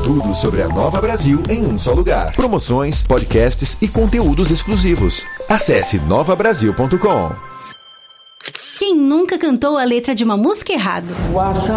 Tudo sobre a Nova Brasil em um só lugar. Promoções, podcasts e conteúdos exclusivos. Acesse novabrasil.com. Quem nunca cantou a letra de uma música errado?